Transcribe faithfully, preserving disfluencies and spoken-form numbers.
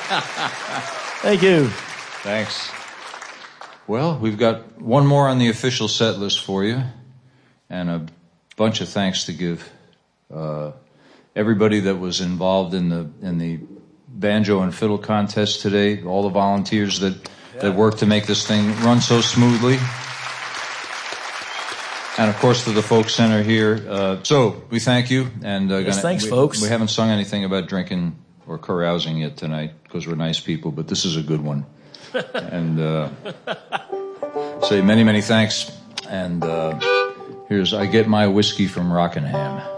Thank you. Thanks. Well, we've got one more on the official set list for you, and a bunch of thanks to give. Uh, everybody that was involved in the in the banjo and fiddle contest today, all the volunteers that, yeah. that worked to make this thing run so smoothly. And, of course, to the Folk Center here. Uh, so, we thank you. And uh, yes, gonna, thanks, we, folks. We haven't sung anything about drinking or carousing yet tonight because we're nice people, but this is a good one. and uh, say many, many thanks. And uh, here's I Get My Whiskey from Rockingham.